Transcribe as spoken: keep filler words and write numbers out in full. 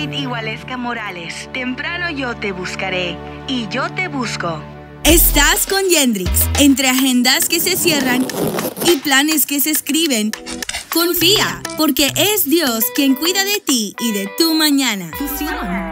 David y Waleska Morales. Temprano yo te buscaré y yo te busco. Estás con Yendrix. Entre agendas que se cierran y planes que se escriben, confía, porque es Dios quien cuida de ti y de tu mañana. Fusión.